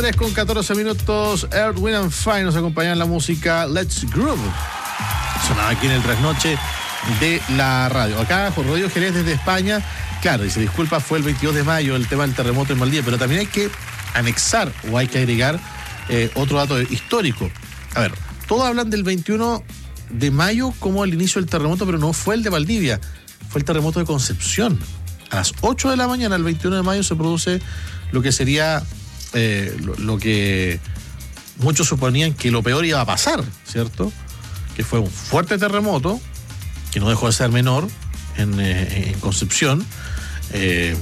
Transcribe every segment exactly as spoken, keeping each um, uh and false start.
tres con catorce minutos, Earth, Wind and Fire nos acompaña en la música Let's Groove. Sonaba aquí en el trasnoche de la radio. Acá Juan Rodrigo Jerez desde España, claro, dice, disculpa, fue el veintidós de mayo el tema del terremoto en Valdivia, pero también hay que anexar o hay que agregar eh, otro dato histórico. A ver, todos hablan del veintiuno de mayo como el inicio del terremoto, pero no fue el de Valdivia, fue el terremoto de Concepción. A las ocho de la mañana, el veintiuno de mayo, se produce lo que sería eh, lo, lo que muchos suponían que lo peor iba a pasar, ¿cierto? Que fue un fuerte terremoto, que no dejó de ser menor en, eh, en Concepción, eh,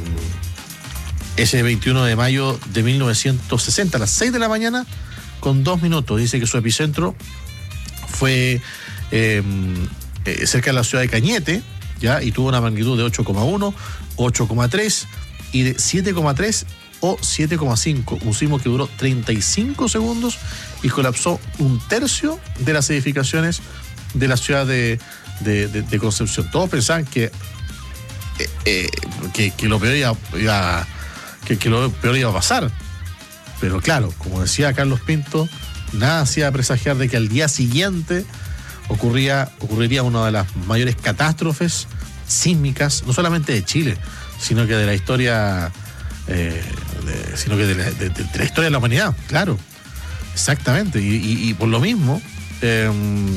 ese veintiuno de mayo de mil novecientos sesenta, a las seis de la mañana, con dos minutos. Dice que su epicentro fue eh, eh, cerca de la ciudad de Cañete, ¿ya? Y tuvo una magnitud de ocho coma uno, ocho coma tres y de siete coma tres o siete coma cinco. Un sismo que duró treinta y cinco segundos y colapsó un tercio de las edificaciones de la ciudad de, de, de, de Concepción. Todos pensaban que, eh, eh, que, que, lo peor iba, iba, que, que lo peor iba a pasar. Pero claro, como decía Carlos Pinto, nada hacía presagiar de que al día siguiente ocurría, ocurriría una de las mayores catástrofes sísmicas, no solamente de Chile, sino que de la historia, eh, de, sino que de la, de, de, de la historia de la humanidad, claro, exactamente. Y, y, y por lo mismo, eh,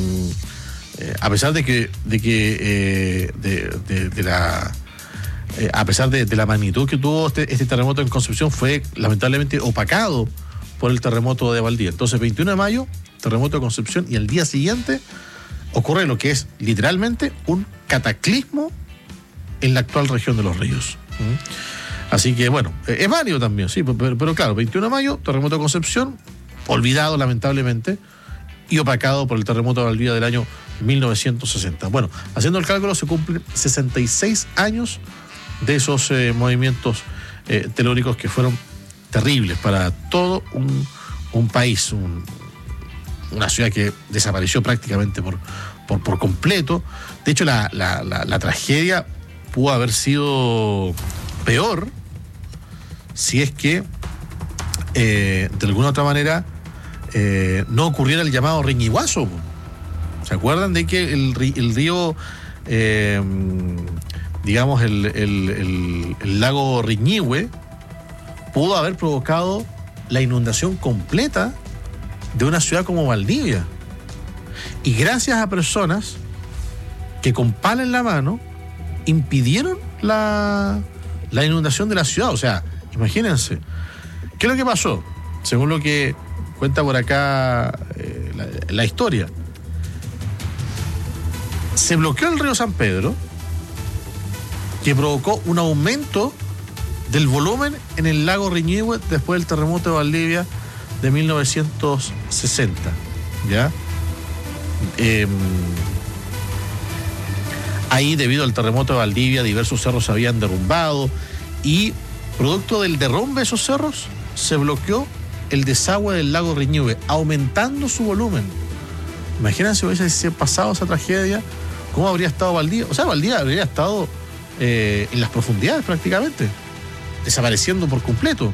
eh, a pesar de que, de que eh, de, de, de la eh, a pesar de, de la magnitud que tuvo este, este terremoto en Concepción, fue lamentablemente opacado por el terremoto de Valdivia. Entonces, veintiuno de mayo, terremoto de Concepción, y al día siguiente ocurre lo que es literalmente un cataclismo en la actual región de Los Ríos. ¿Mm? Así que, bueno, es válido también, sí, pero, pero claro, veintiuno de mayo, terremoto de Concepción, olvidado lamentablemente, y opacado por el terremoto de Valdivia del año mil novecientos sesenta. Bueno, haciendo el cálculo, se cumplen sesenta y seis años de esos eh, movimientos eh, telúricos que fueron terribles para todo un, un país, un, una ciudad que desapareció prácticamente por, por, por completo. De hecho, la, la, la, la tragedia pudo haber sido peor si es que eh, de alguna otra manera eh, no ocurriera el llamado Riñiguazo. ¿Se acuerdan de que el, el río, eh, digamos, el, el, el, el lago Riñihue pudo haber provocado la inundación completa de una ciudad como Valdivia? Y gracias a personas que con pala en la mano impidieron la, la inundación de la ciudad. O sea, imagínense. ¿Qué es lo que pasó? Según lo que cuenta por acá eh, la, la historia. Se bloqueó el río San Pedro, que provocó un aumento del volumen en el lago Riñihue después del terremoto de Valdivia de mil novecientos sesenta. ¿Ya? Eh, ahí, debido al terremoto de Valdivia, diversos cerros se habían derrumbado y, producto del derrumbe de esos cerros, se bloqueó el desagüe del lago Riñihue, aumentando su volumen. Imagínense si hubiese pasado esa tragedia, ¿cómo habría estado Valdivia? O sea, Valdivia habría estado eh, en las profundidades prácticamente, desapareciendo por completo.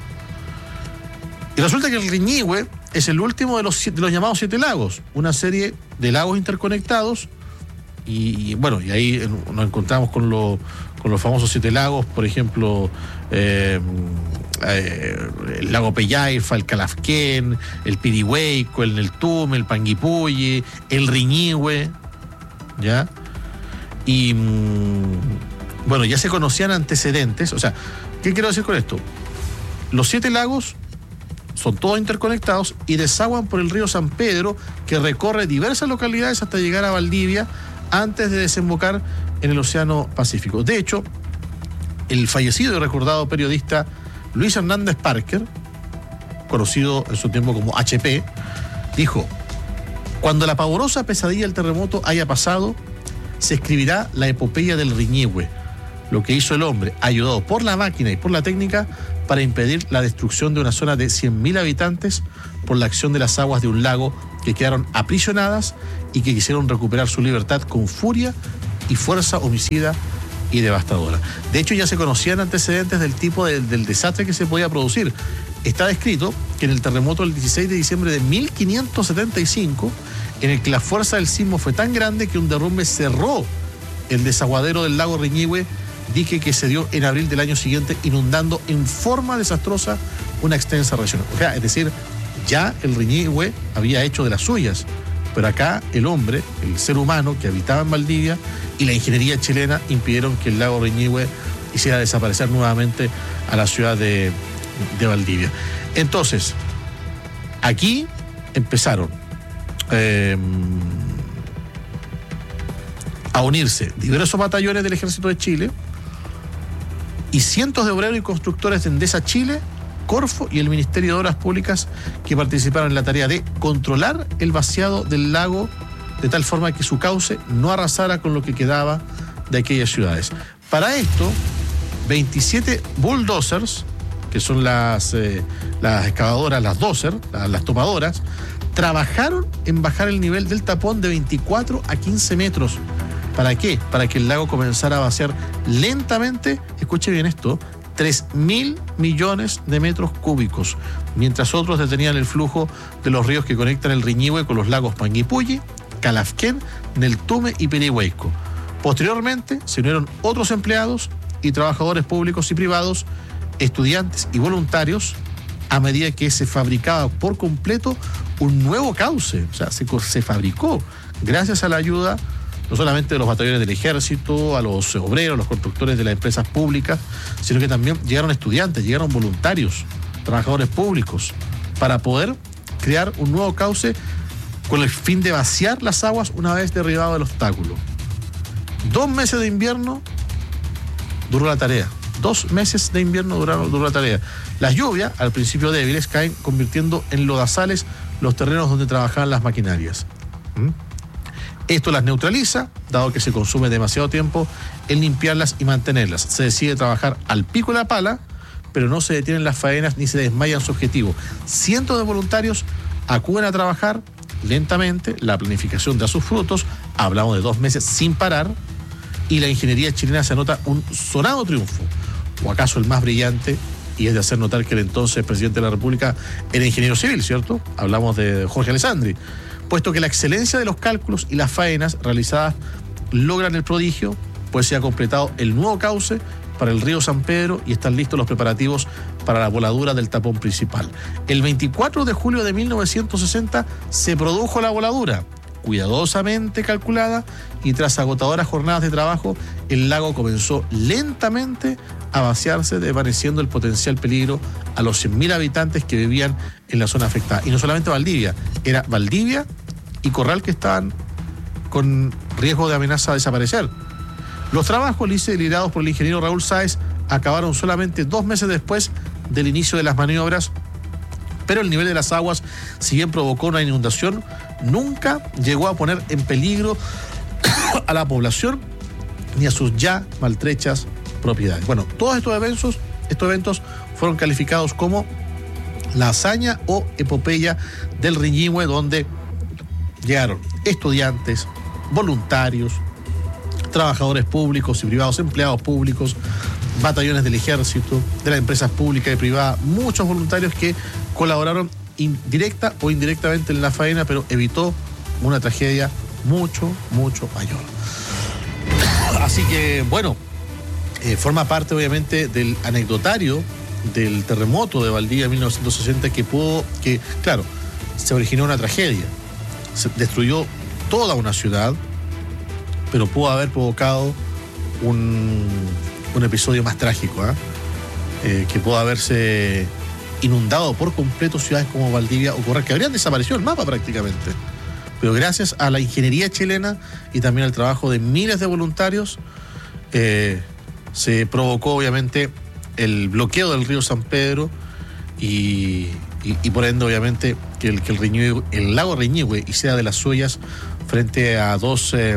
Y resulta que el Riñihue es el último de los, de los llamados siete lagos, una serie de lagos interconectados, y, y bueno, y ahí nos encontramos con, lo, con los famosos siete lagos, por ejemplo, eh, eh, el lago Pellaifa, el Calafquén, el Pirihueico, el Neltume, el Panguipulli, el Riñihue, ¿ya? Y bueno, ya se conocían antecedentes. O sea, ¿qué quiero decir con esto? Los siete lagos son todos interconectados y desaguan por el río San Pedro, que recorre diversas localidades hasta llegar a Valdivia antes de desembocar en el Océano Pacífico. De hecho, el fallecido y recordado periodista Luis Hernández Parker, conocido en su tiempo como H P, dijo: cuando la pavorosa pesadilla del terremoto haya pasado, se escribirá la epopeya del Riñihue, lo que hizo el hombre, ayudado por la máquina y por la técnica, para impedir la destrucción de una zona de cien mil habitantes por la acción de las aguas de un lago que quedaron aprisionadas y que quisieron recuperar su libertad con furia y fuerza homicida y devastadora. De hecho, ya se conocían antecedentes del tipo de, del desastre que se podía producir. Está descrito que en el terremoto del dieciséis de diciembre de mil quinientos setenta y cinco, en el que la fuerza del sismo fue tan grande que un derrumbe cerró el desaguadero del lago Riñihue, dique que se dio en abril del año siguiente, inundando en forma desastrosa una extensa región. O sea, es decir, ya el Riñihue había hecho de las suyas, pero acá el hombre, el ser humano que habitaba en Valdivia y la ingeniería chilena impidieron que el lago Riñihue hiciera desaparecer nuevamente a la ciudad de, de Valdivia. Entonces, aquí empezaron eh, a unirse diversos batallones del Ejército de Chile y cientos de obreros y constructores de Endesa Chile, Corfo y el Ministerio de Obras Públicas, que participaron en la tarea de controlar el vaciado del lago de tal forma que su cauce no arrasara con lo que quedaba de aquellas ciudades. Para esto, veintisiete bulldozers, que son las, eh, las excavadoras, las dozer, las, las tomadoras, trabajaron en bajar el nivel del tapón de veinticuatro a quince metros. ¿Para qué? Para que el lago comenzara a vaciar lentamente, escuche bien esto, tres mil millones de metros cúbicos, mientras otros detenían el flujo de los ríos que conectan el Riñihue con los lagos Panguipulli, Calafquén, Neltume y Pirihueco. Posteriormente se unieron otros empleados y trabajadores públicos y privados, estudiantes y voluntarios, a medida que se fabricaba por completo un nuevo cauce. O sea, se, se fabricó gracias a la ayuda no solamente de los batallones del ejército, a los obreros, los constructores de las empresas públicas, sino que también llegaron estudiantes, llegaron voluntarios, trabajadores públicos, para poder crear un nuevo cauce con el fin de vaciar las aguas una vez derribado el obstáculo. Dos meses de invierno duró la tarea. Dos meses de invierno duraron, duró la tarea. Las lluvias, al principio débiles, caen convirtiendo en lodazales los terrenos donde trabajaban las maquinarias. ¿Mm? Esto las neutraliza, dado que se consume demasiado tiempo en limpiarlas y mantenerlas. Se decide trabajar al pico de la pala, pero no se detienen las faenas ni se desmayan su objetivo. Cientos de voluntarios acuden a trabajar lentamente, la planificación da sus frutos, hablamos de dos meses sin parar, y la ingeniería chilena se anota un sonado triunfo, o acaso el más brillante, y es de hacer notar que el entonces presidente de la República era ingeniero civil, ¿cierto? Hablamos de Jorge Alessandri. Puesto que la excelencia de los cálculos y las faenas realizadas logran el prodigio, pues se ha completado el nuevo cauce para el río San Pedro y están listos los preparativos para la voladura del tapón principal. El veinticuatro de julio de mil novecientos sesenta se produjo la voladura, cuidadosamente calculada, y tras agotadoras jornadas de trabajo, el lago comenzó lentamente a vaciarse, desvaneciendo el potencial peligro a los cien mil habitantes que vivían en la zona afectada. Y no solamente Valdivia, era Valdivia y Corral, que estaban con riesgo de amenaza de desaparecer. Los trabajos liderados por el ingeniero Raúl Sáez acabaron solamente dos meses después del inicio de las maniobras, pero el nivel de las aguas, si bien provocó una inundación, nunca llegó a poner en peligro a la población ni a sus ya maltrechas propiedades. Bueno, todos estos eventos, estos eventos fueron calificados como la hazaña o epopeya del Riñihue, donde llegaron estudiantes, voluntarios, trabajadores públicos y privados, empleados públicos, batallones del ejército, de las empresas públicas y privadas, muchos voluntarios que colaboraron directa o indirectamente en la faena, pero evitó una tragedia mucho, mucho mayor. Así que, bueno, eh, forma parte obviamente del anecdotario del terremoto de Valdivia mil novecientos sesenta, que pudo, que, claro, se originó una tragedia, se destruyó toda una ciudad, pero pudo haber provocado un, un episodio más trágico, ¿eh? Eh, que pudo haberse inundado por completo ciudades como Valdivia o Corral, que habrían desaparecido el mapa prácticamente. Pero gracias a la ingeniería chilena y también al trabajo de miles de voluntarios, eh, se provocó obviamente el bloqueo del río San Pedro y, y, y por ende obviamente que el, que el, Riñihue, el lago Riñihue hiciera de las suyas frente a dos eh,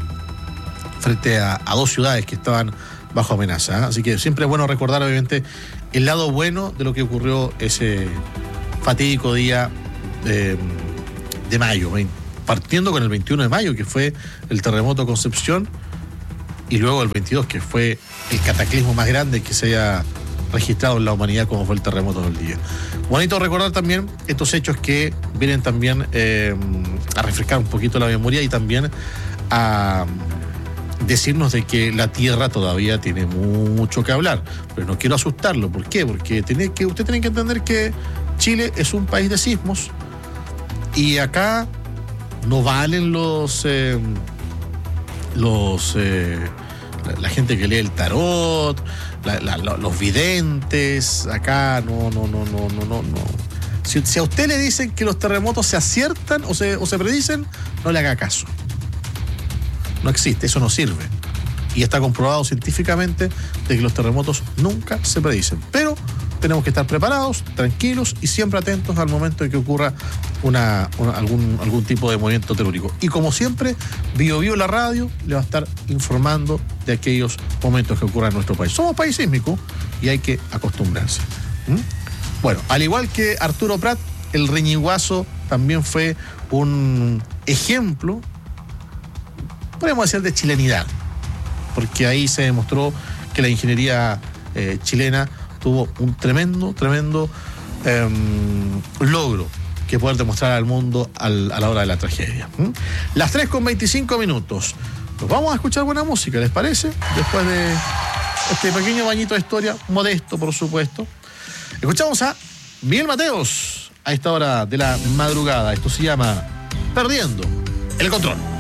frente a, a dos ciudades que estaban bajo amenaza, ¿eh? Así que siempre es bueno recordar obviamente el lado bueno de lo que ocurrió ese fatídico día de, de mayo, partiendo con el veintiuno de mayo, que fue el terremoto de Concepción, y luego el veintidós, que fue el cataclismo más grande que se haya registrado en la humanidad, como fue el terremoto del día. Bonito recordar también estos hechos que vienen también eh, a refrescar un poquito la memoria y también a decirnos de que la Tierra todavía tiene mucho que hablar. Pero no quiero asustarlo. ¿Por qué? Porque tiene que, usted tiene que entender que Chile es un país de sismos y acá no valen los eh, los eh, la, la gente que lee el tarot, la, la, la, los videntes. Acá no, no, no, no, no, no, no. Si, si a usted le dicen que los terremotos se aciertan o se, o se predicen, no le haga caso. No existe, eso no sirve. Y está comprobado científicamente de que los terremotos nunca se predicen. Pero tenemos que estar preparados, tranquilos y siempre atentos al momento en que ocurra una, una, algún, algún tipo de movimiento telúrico. Y como siempre, Bio Bio la radio le va a estar informando de aquellos momentos que ocurran en nuestro país. Somos país sísmico y hay que acostumbrarse. ¿Mm? Bueno, al igual que Arturo Prat, el Reñiguazo también fue un ejemplo, podríamos decir, de chilenidad, porque ahí se demostró que la ingeniería eh, chilena tuvo un tremendo, tremendo eh, logro que poder demostrar al mundo al, a la hora de la tragedia. ¿Mm? Las tres con veinticinco minutos. Pues vamos a escuchar buena música, ¿les parece? Después de este pequeño bañito de historia, modesto por supuesto. Escuchamos a Miguel Mateos a esta hora de la madrugada. Esto se llama Perdiendo el Control.